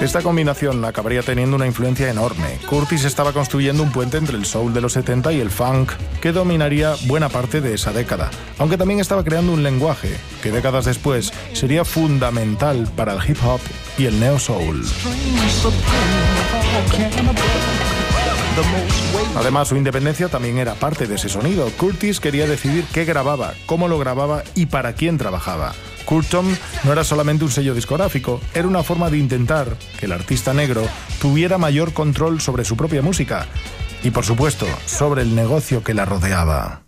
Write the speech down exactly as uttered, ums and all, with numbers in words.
Esta combinación acabaría teniendo una influencia enorme. Curtis estaba construyendo un puente entre el soul de los setenta y el funk, que dominaría buena parte de esa década, aunque también estaba creando un lenguaje que décadas después sería fundamental para el hip hop y el neo soul. Además, su independencia también era parte de ese sonido. Curtis quería decidir qué grababa, cómo lo grababa y para quién trabajaba. Curtom no era solamente un sello discográfico, era una forma de intentar que el artista negro tuviera mayor control sobre su propia música y, por supuesto, sobre el negocio que la rodeaba.